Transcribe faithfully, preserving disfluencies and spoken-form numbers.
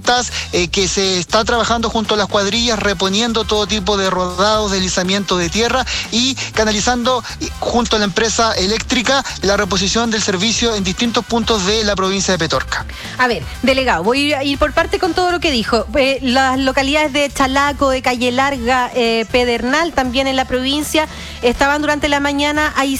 rutas, eh, que se está trabajando junto a las cuadrillas, reponiendo todo tipo de rodados, deslizamiento de tierra y canalizando junto a la empresa eléctrica la reposición del servicio en distintos puntos de la provincia de Petorca. A ver, delegado, voy a ir por parte con todo lo que dijo. Eh, las localidades de Chalaco, de Calle Larga, eh, Pedernal, también en la provincia, estaban durante la mañana aisladas